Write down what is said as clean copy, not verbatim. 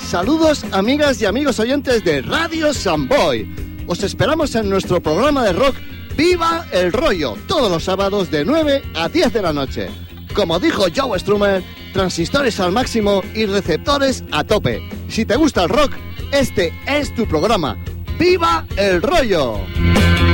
Saludos, amigas y amigos oyentes de Radio Samboy. Os esperamos en nuestro programa de rock Viva el Rollo, todos los sábados de 9 a 10 de la noche. Como dijo Joe Strummer, transistores al máximo y receptores a tope. Si te gusta el rock, este es tu programa. ¡Viva el Rollo!